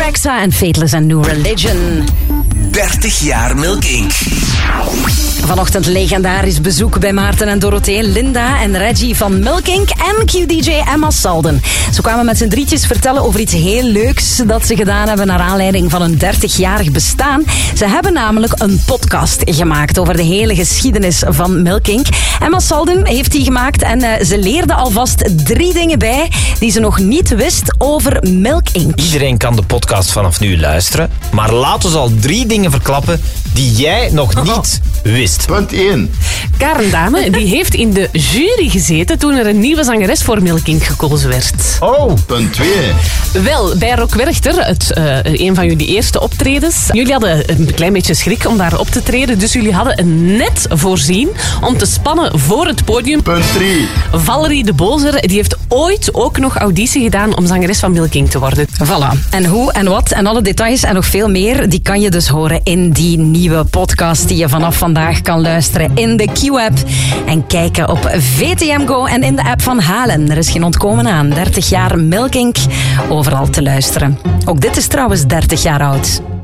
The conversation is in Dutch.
Rexa en Fateless and New Religion. 30 jaar Milk Inc. Vanochtend legendarisch bezoek bij Maarten en Dorothee, Linda en Reggie van Milk Inc. en QDJ Emma Salden. Ze kwamen met z'n drietjes vertellen over iets heel leuks dat ze gedaan hebben naar aanleiding van een 30-jarig bestaan. Ze hebben namelijk een podcast gemaakt over de hele geschiedenis van Milk Inc. Emma Salden heeft die gemaakt en ze leerde alvast 3 dingen bij die ze nog niet wist over Milk Inc. Iedereen kan de podcast vanaf nu luisteren, maar laten we al 3 dingen verklappen die jij nog niet wist. Punt 1. Karen Dame, die heeft in de jury gezeten toen er een nieuwe zangeres voor Milk Inc. gekozen werd. Oh. Punt 2. Wel, bij Rock Werchter, een van jullie eerste optredens. Jullie hadden een klein beetje schrik om daar op te treden, dus jullie hadden een net voorzien om te spannen voor het podium. Punt 3. Valerie de Bozer, die heeft ooit ook nog auditie gedaan om zangeres van Milk Inc. te worden. Voilà. En hoe en wat en alle details en nog veel meer, die kan je dus horen in die nieuwe podcast die je vanaf vandaag kan luisteren in de Q-app. En kijken op VTM Go en in de app van Halen. Er is geen ontkomen aan. 30 jaar Milk Inc. Overal te luisteren. Ook dit is trouwens 30 jaar oud.